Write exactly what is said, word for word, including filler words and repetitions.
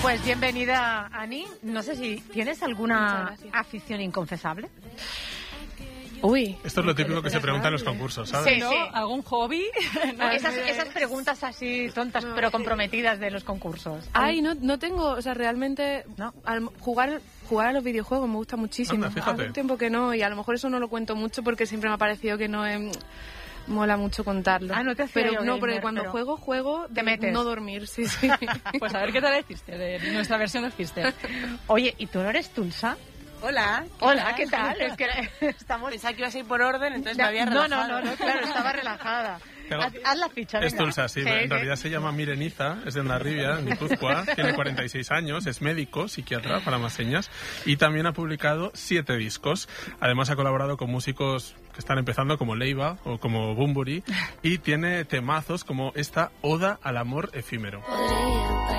Pues bienvenida, Ani. No sé si tienes alguna afición inconfesable. Uy. Esto es lo típico que se pregunta en los concursos, ¿sabes? Sí, ¿No? sí. ¿Algún hobby? No, esas, esas preguntas así tontas pero comprometidas de los concursos. Ay, no, no tengo, o sea, realmente ¿No? al jugar jugar a los videojuegos me gusta muchísimo. Anda, fíjate. Hace un tiempo que no, y a lo mejor eso no lo cuento mucho porque siempre me ha parecido que no es... Mola mucho contarlo. Ah, no te hacía Pero yo no, gamer, porque cuando pero- juego, juego Te de metes. no dormir, sí, sí. Pues a ver qué tal es Fister, de nuestra versión de Fister. Oye, ¿y tú no eres Tulsa? Hola. Hola, ¿qué tal? Es que estamos... Pensaba que ibas a ir por orden, entonces me Ya- había no, relajado. no, no, no, claro, estaba relajada. Pero- Haz, haz la ficha, Es venga. Tulsa, sí, en realidad se llama Mireniza, es de Hondarribia, en Guipúzcoa, tiene cuarenta y seis años, es médico, psiquiatra, para más señas, y también ha publicado siete discos. Además ha colaborado con músicos que están empezando como Leiva o como Bunbury, y tiene temazos como esta Oda al amor efímero. Podría